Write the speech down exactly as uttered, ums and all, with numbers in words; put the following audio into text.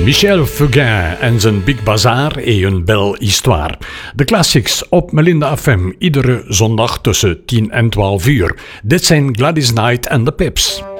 Michel Fugain en zijn Big Bazaar et une belle histoire. De classics op Melinda F M, iedere zondag tussen tien en twaalf uur. Dit zijn Gladys Knight en de Pips.